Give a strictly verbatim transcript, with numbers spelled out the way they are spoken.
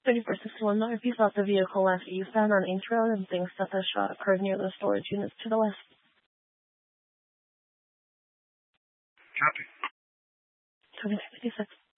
thirty-four sixty-one Northeast off the vehicle left eastbound on Ames Road and thinks that the shot occurred near the storage units to the west. Copy. twenty-two fifty-six.